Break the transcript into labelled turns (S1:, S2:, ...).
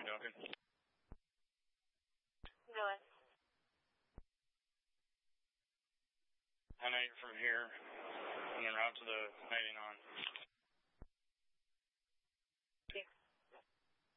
S1: afternoon, Duncan.
S2: Doing.
S1: I know you're from here, en route to the meeting on